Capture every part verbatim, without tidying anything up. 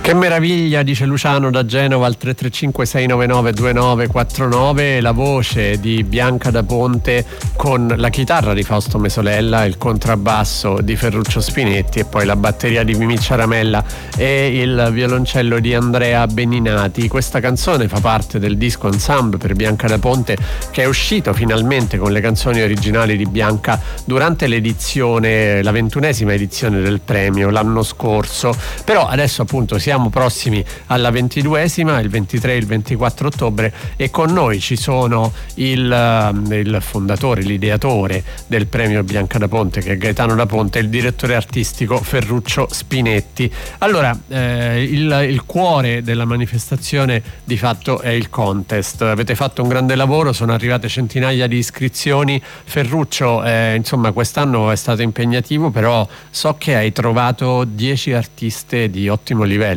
Che meraviglia, dice Luciano da Genova al tre tre cinque sei nove nove due nove quattro nove, la voce di Bianca da Ponte con la chitarra di Fausto Mesolella, il contrabbasso di Ferruccio Spinetti e poi la batteria di Mimì Ciaramella e il violoncello di Andrea Beninati. Questa canzone fa parte del disco Ensemble per Bianca da Ponte, che è uscito finalmente con le canzoni originali di Bianca durante l'edizione, la ventunesima edizione del premio l'anno scorso. Però adesso appunto siamo Siamo prossimi alla ventiduesima, il ventitré e il ventiquattro ottobre, e con noi ci sono il, il fondatore, l'ideatore del premio Bianca da Ponte, che è Gaetano da Ponte, e il direttore artistico Ferruccio Spinetti. Allora, eh, il, il cuore della manifestazione di fatto è il contest. Avete fatto un grande lavoro, sono arrivate centinaia di iscrizioni. Ferruccio, eh, insomma, quest'anno è stato impegnativo, però so che hai trovato dieci artiste di ottimo livello.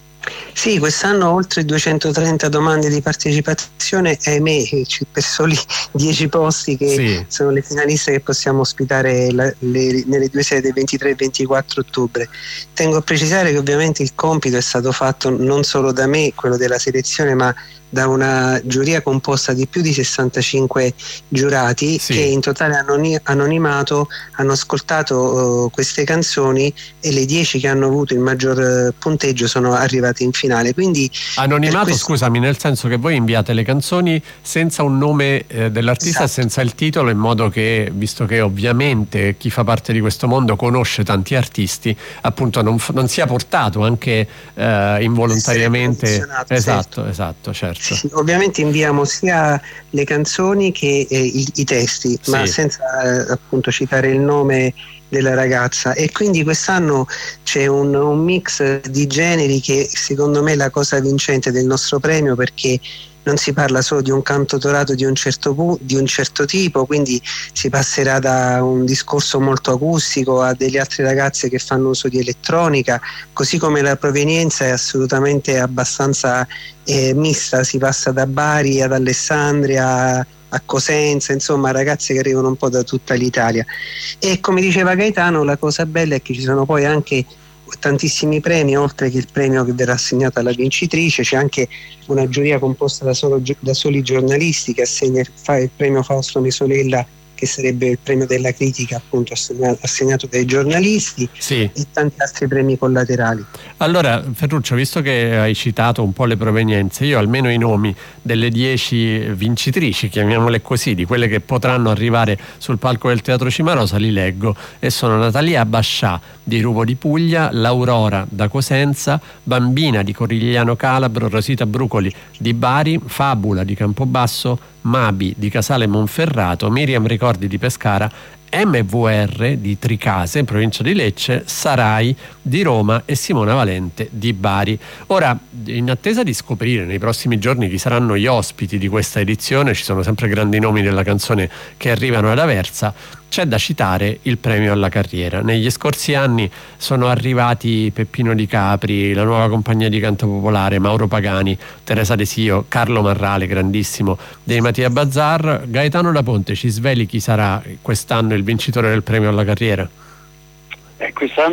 Sì, quest'anno oltre duecentotrenta domande di partecipazione, ahimè, per soli dieci posti che sì. sono le finaliste che possiamo ospitare la, le, nelle due sedi ventitré e ventiquattro ottobre. Tengo a precisare che ovviamente il compito è stato fatto non solo da me, quello della selezione, ma da una giuria composta di più di sessantacinque giurati sì. che in totale anoni- anonimato hanno ascoltato uh, queste canzoni, e le dieci che hanno avuto il maggior uh, punteggio sono arrivate in finale. Quindi anonimato, questo... scusami, nel senso che voi inviate le canzoni senza un nome eh, dell'artista, esatto. senza il titolo, in modo che, visto che ovviamente chi fa parte di questo mondo conosce tanti artisti, appunto non, f- non sia portato anche eh, involontariamente. Esatto, certo. esatto, certo. Sì, ovviamente inviamo sia le canzoni che eh, i, i testi, sì. ma senza eh, appunto citare il nome della ragazza, e quindi quest'anno c'è un, un mix di generi che secondo me è la cosa vincente del nostro premio, perché non si parla solo di un cantautorato di un certo pu- di un certo tipo, quindi si passerà da un discorso molto acustico a delle altre ragazze che fanno uso di elettronica, così come la provenienza è assolutamente abbastanza eh, mista, si passa da Bari ad Alessandria a Cosenza, insomma ragazze che arrivano un po' da tutta l'Italia. E come diceva Gaetano, la cosa bella è che ci sono poi anche tantissimi premi, oltre che il premio che verrà assegnato alla vincitrice. C'è anche una giuria composta da, solo, da soli giornalisti che assegna fa il premio Fausto Mesolella, che sarebbe il premio della critica, appunto assegnato, assegnato dai giornalisti, sì. e tanti altri premi collaterali. Allora Ferruccio, visto che hai citato un po' le provenienze, io almeno i nomi delle dieci vincitrici, chiamiamole così, di quelle che potranno arrivare sul palco del Teatro Cimarosa, li leggo, e sono Natalia Bascià di Ruvo di Puglia, l'Aurora da Cosenza, Bambina di Corigliano Calabro, Rosita Brucoli di Bari, Fabula di Campobasso, Mabi di Casale Monferrato, Miriam Ricordi di Pescara, M V R di Tricase in provincia di Lecce, Sarai di Roma e Simona Valente di Bari. Ora, in attesa di scoprire nei prossimi giorni chi saranno gli ospiti di questa edizione, ci sono sempre grandi nomi della canzone che arrivano ad Aversa, c'è da citare il premio alla carriera. Negli scorsi anni sono arrivati Peppino Di Capri, la nuova compagnia di canto popolare, Mauro Pagani, Teresa Desio, Carlo Marrale, grandissimo, dei Mattia Bazar. Gaetano da Ponte, ci sveli chi sarà quest'anno il vincitore del premio alla carriera? Eh, quest'anno